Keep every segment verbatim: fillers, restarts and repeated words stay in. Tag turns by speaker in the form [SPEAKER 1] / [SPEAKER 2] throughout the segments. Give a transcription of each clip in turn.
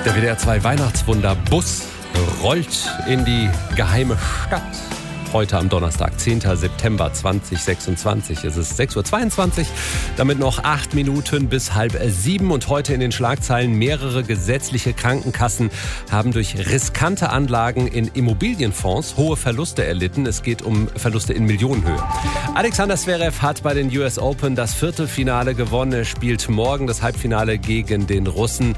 [SPEAKER 1] Der W D R zwei Weihnachtswunder-Bus rollt in die geheime Stadt. Heute am Donnerstag, zehnten September zweitausendsechsundzwanzig. Es ist sechs Uhr zweiundzwanzig, damit noch acht Minuten bis halb sieben. Und heute in den Schlagzeilen: mehrere gesetzliche Krankenkassen haben durch riskante Anlagen in Immobilienfonds hohe Verluste erlitten. Es geht um Verluste in Millionenhöhe. Alexander Zverev hat bei den U S Open das Viertelfinale gewonnen. Er spielt morgen das Halbfinale gegen den Russen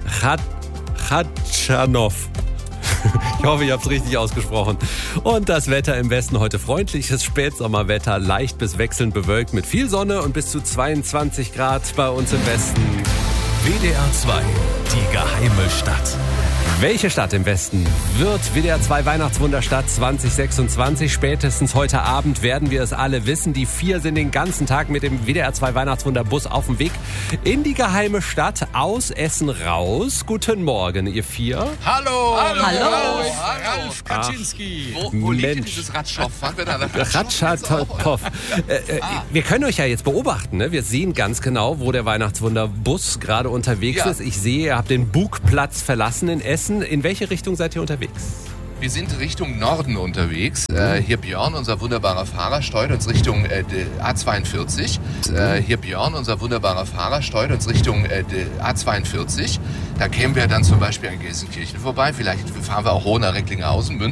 [SPEAKER 1] Khachanov. Ich hoffe, ich habe es richtig ausgesprochen. Und das Wetter im Westen heute: freundliches Spätsommerwetter, leicht bis wechselnd bewölkt mit viel Sonne und bis zu zweiundzwanzig Grad bei uns im Westen.
[SPEAKER 2] W D R zwei, die geheime Stadt.
[SPEAKER 1] Welche Stadt im Westen wird W D R zwei Weihnachtswunderstadt zweitausendsechsundzwanzig? Spätestens heute Abend werden wir es alle wissen. Die vier sind den ganzen Tag mit dem W D R zwei Weihnachtswunderbus auf dem Weg in die geheime Stadt, aus Essen raus. Guten Morgen, ihr vier.
[SPEAKER 3] Hallo!
[SPEAKER 4] Hallo!
[SPEAKER 3] Hallo.
[SPEAKER 4] Ralf Kaczynski!
[SPEAKER 3] Wo, wo liegt denn
[SPEAKER 1] Mensch.
[SPEAKER 3] dieses Ratschow? Waren wir da nach
[SPEAKER 1] Ratschatow. Äh, äh, wir können euch ja jetzt beobachten. Ne? Wir sehen ganz genau, wo der Weihnachtswunderbus gerade unterwegs
[SPEAKER 3] Ja.
[SPEAKER 1] ist. Ich sehe, ihr habt den Bugplatz verlassen in Essen. In welche Richtung seid ihr unterwegs?
[SPEAKER 3] Wir sind Richtung Norden unterwegs. Äh, hier Björn, unser wunderbarer Fahrer, steuert uns Richtung äh, die A zweiundvierzig. Äh, hier Björn, unser wunderbarer Fahrer, steuert uns Richtung äh, die A zweiundvierzig. Da kämen wir dann zum Beispiel an Gelsenkirchen vorbei. Vielleicht fahren wir auch hoch nach Recklinghausen, Münster.